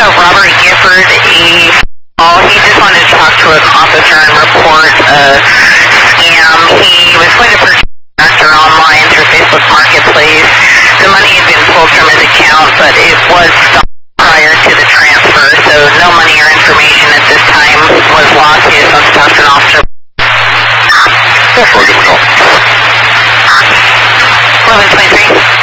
Robert Gifford. He just wanted to talk to an officer and report a scam. He was going to purchase an actor online through Facebook Marketplace. The money had been pulled from his account, but it was stopped prior to the transfer, so no money or information at this time was lost. He just wants to talk to an officer. That's 1123.